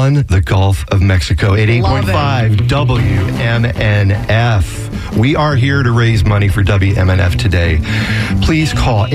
on the Gulf of Mexico. 88.5 WMNF. We are here to raise money for WMNF today. Please call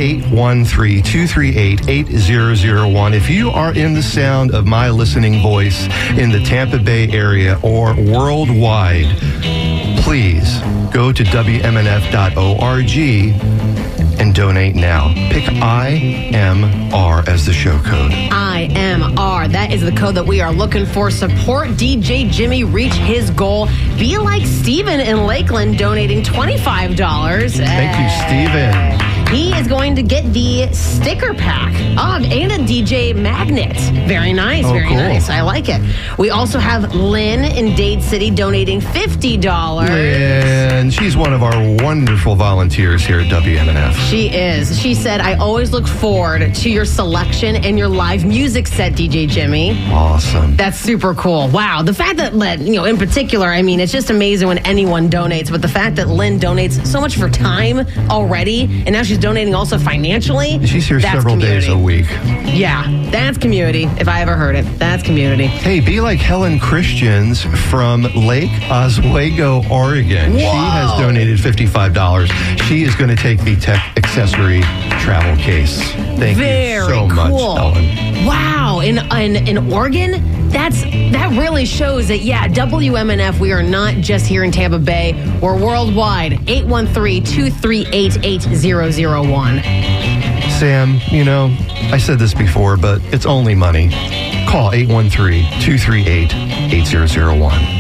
813-238-8001. If you are in the sound of my listening voice in the Tampa Bay area or worldwide, please go to WMNF.org and donate now. Pick IMR as the show code. IMR. That is the code that we are looking for. Support DJ Jimmy reach his goal. Be like Steven in Lakeland donating $25. Thank you, Steven. He is going to get the sticker pack and a DJ magnet. Very nice, very cool. nice. I like it. We also have Lynn in Dade City donating $50. And she's one of our wonderful volunteers here at WMNF. She is. She said, I always look forward to your selection and your live music set, DJ Jimmy. Awesome. That's super cool. Wow. The fact that, in particular, I mean, it's just amazing when anyone donates, but the fact that Lynn donates so much for time already, and now she's donating also financially. She's here several community. days a week. Yeah, that's community, if I ever heard it. That's community. Hey, be like Helen Christians from Lake Oswego, Oregon. Whoa. She has donated $55. She is going to take the tech accessory travel case. Thank you so much, Helen. Wow, in Oregon, that really shows that, WMNF, we are not just here in Tampa Bay. We're worldwide. 813-238-8001. Sam, I said this before, but it's only money. Call 813-238-8001.